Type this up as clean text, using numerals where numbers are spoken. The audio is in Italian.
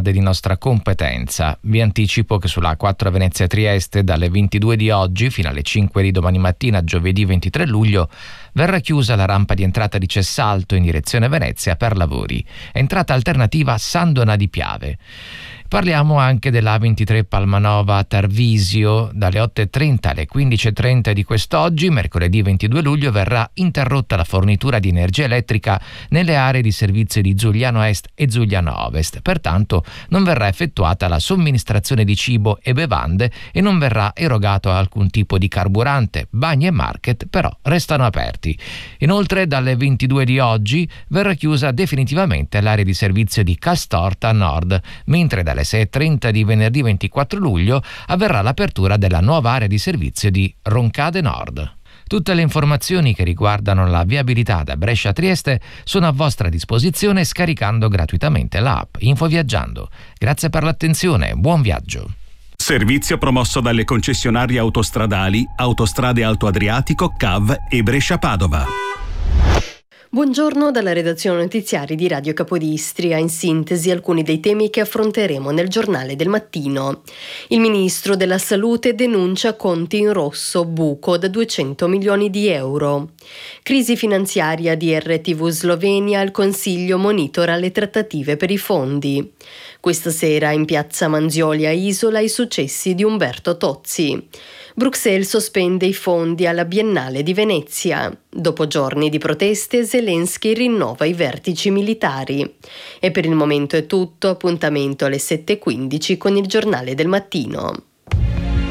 strade di nostra competenza. Vi anticipo che sulla A4 Venezia-Trieste dalle 22 di oggi fino alle 5 di domani mattina, giovedì 23 luglio, verrà chiusa la rampa di entrata di Cessalto in direzione Venezia per lavori. Entrata alternativa Sandona di Piave. Parliamo anche della A23 Palmanova-Tarvisio. Dalle 8.30 alle 15.30 di quest'oggi, mercoledì 22 luglio, verrà interrotta la fornitura di energia elettrica nelle aree di servizio di Giuliano Est e Giuliano Ovest. Pertanto non verrà effettuata la somministrazione di cibo e bevande e non verrà erogato alcun tipo di carburante. Bagni e market però restano aperti. Inoltre dalle 22 di oggi verrà chiusa definitivamente l'area di servizio di Castorta Nord, mentre dalle 6.30 di venerdì 24 luglio avverrà l'apertura della nuova area di servizio di Roncade Nord. Tutte le informazioni che riguardano la viabilità da Brescia a Trieste sono a vostra disposizione scaricando gratuitamente l'app InfoViaggiando. Grazie per l'attenzione, buon viaggio. Servizio promosso dalle concessionarie autostradali Autostrade Alto Adriatico, CAV e Brescia Padova. Buongiorno dalla redazione notiziari di Radio Capodistria. In sintesi alcuni dei temi che affronteremo nel giornale del mattino. Il ministro della Salute denuncia conti in rosso, buco da 200 milioni di euro. Crisi finanziaria di RTV Slovenia, il Consiglio monitora le trattative per i fondi. Questa sera in piazza Manzioli a Isola i successi di Umberto Tozzi. Bruxelles sospende i fondi alla Biennale di Venezia. Dopo giorni di proteste, Zelensky rinnova i vertici militari. E per il momento è tutto, appuntamento alle 7.15 con il giornale del mattino.